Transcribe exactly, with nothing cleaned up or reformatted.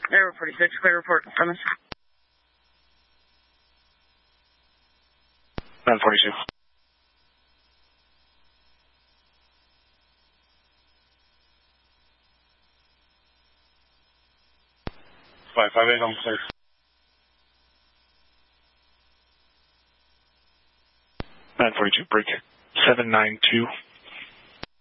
Air forty-six, clear report from us. nine forty-two. five five eight, I'm clear. nine forty-two, break. seven nine two.